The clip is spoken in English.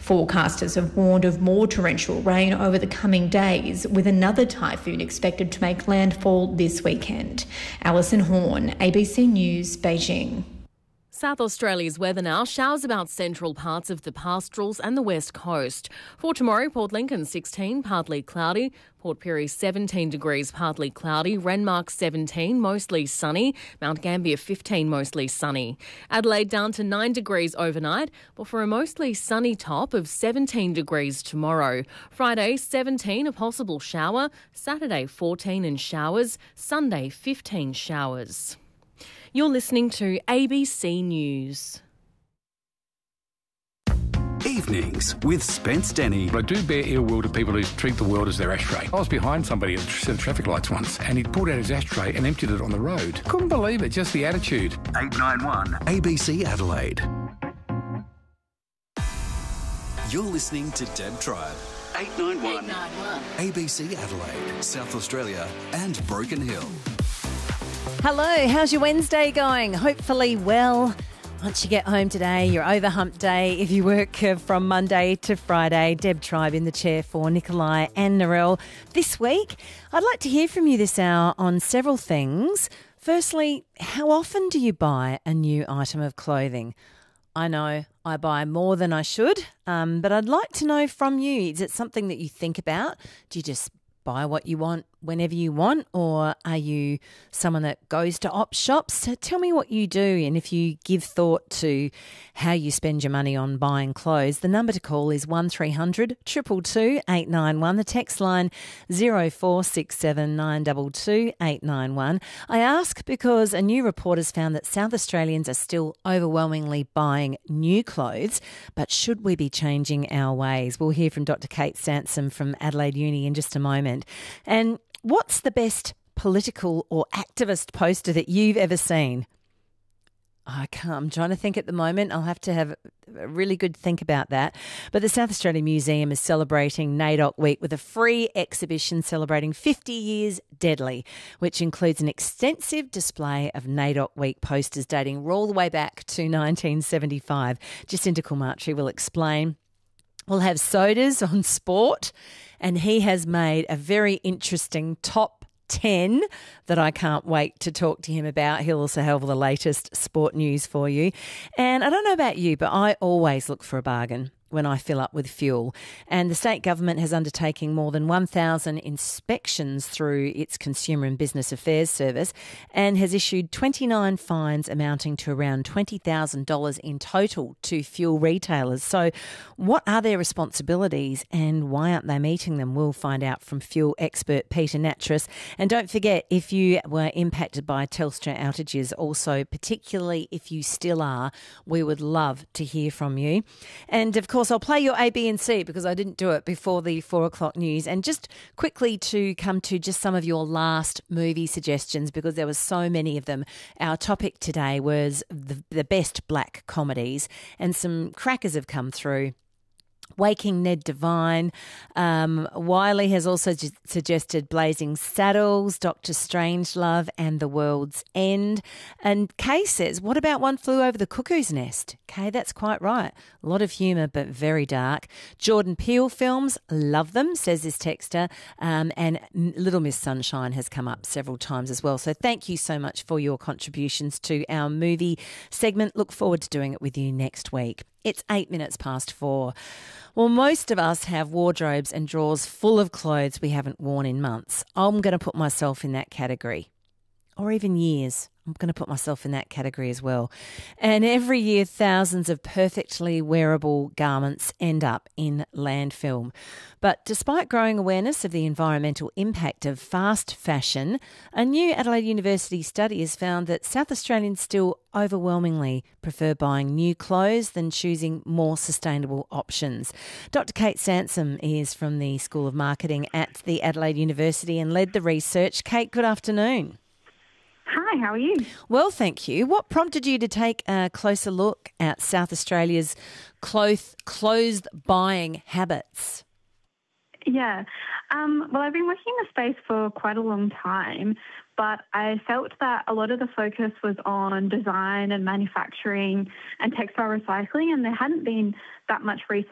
Forecasters have warned of more torrential rain over the coming days, with another typhoon expected to make landfall this weekend. Alison Horn, ABC News, Beijing. South Australia's weather now. Showers about central parts of the pastorals and the west coast. For tomorrow, Port Lincoln 16, partly cloudy. Port Pirie 17 degrees, partly cloudy. Renmark 17, mostly sunny. Mount Gambier 15, mostly sunny. Adelaide down to 9 degrees overnight, but for a mostly sunny top of 17 degrees tomorrow. Friday 17, a possible shower. Saturday 14 and showers. Sunday 15 showers. You're listening to ABC News. Evenings with Spence Denny. I do bear ill will to people who treat the world as their ashtray. I was behind somebody at a set of traffic lights once and he pulled out his ashtray and emptied it on the road. Couldn't believe it, just the attitude. 891 ABC Adelaide. You're listening to Deb Tribe. 891 ABC Adelaide, South Australia and Broken Hill. Hello, how's your Wednesday going? Hopefully well. Once you get home today, you're over hump day. If you work from Monday to Friday, Deb Tribe in the chair for Nikolai and Narelle. This week, I'd like to hear from you this hour on several things. Firstly, how often do you buy a new item of clothing? I know I buy more than I should, but I'd like to know from you, is it something that you think about? Do you just buy what you want whenever you want, or are you someone that goes to op shops? So tell me what you do, and if you give thought to how you spend your money on buying clothes. The number to call is 1300 222 891. The text line 0467 922 891. I ask because a new report has found that South Australians are still overwhelmingly buying new clothes, but should we be changing our ways? We'll hear from Dr. Kate Sansom from Adelaide Uni in just a moment. And what's the best political or activist poster that you've ever seen? I'm trying to think at the moment. I'll have to have a really good think about that. But the South Australian Museum is celebrating NAIDOC Week with a free exhibition celebrating 50 years deadly, which includes an extensive display of NAIDOC Week posters dating all the way back to 1975. Jacinta Kulmatri will explain. We'll have sodas on sport, and he has made a very interesting top 10 that I can't wait to talk to him about. He'll also have all the latest sport news for you. And I don't know about you, but I always look for a bargain when I fill up with fuel. And the state government has undertaken more than 1,000 inspections through its Consumer and Business Affairs Service and has issued 29 fines amounting to around $20,000 in total to fuel retailers. So what are their responsibilities and why aren't they meeting them? We'll find out from fuel expert Peter Nattrass. And don't forget, if you were impacted by Telstra outages, also particularly if you still are, we would love to hear from you. And of course, I'll play your A, B and C because I didn't do it before the 4 o'clock news. And just quickly to come to just some of your last movie suggestions because there were so many of them. Our topic today was the best black comedies, and some crackers have come through. Waking Ned Devine. Wiley has also suggested Blazing Saddles, Dr. Strangelove and The World's End. And Kay says, what about One Flew Over the Cuckoo's Nest? Kay, that's quite right. A lot of humour, but very dark. Jordan Peele films, love them, says this texter. And Little Miss Sunshine has come up several times as well. So thank you so much for your contributions to our movie segment. Look forward to doing it with you next week. It's 8 minutes past 4. Well, most of us have wardrobes and drawers full of clothes we haven't worn in months. I'm going to put myself in that category. Or even years. I'm going to put myself in that category as well. And every year, thousands of perfectly wearable garments end up in landfill. But despite growing awareness of the environmental impact of fast fashion, a new Adelaide University study has found that South Australians still overwhelmingly prefer buying new clothes than choosing more sustainable options. Dr. Kate Sansom is from the School of Marketing at the Adelaide University and led the research. Kate, good afternoon. Hi, how are you? Well, thank you. What prompted you to take a closer look at South Australia's clothes buying habits? Yeah. Well, I've been working in the space for quite a long time, but I felt that a lot of the focus was on design and manufacturing and textile recycling, and there hadn't been that much research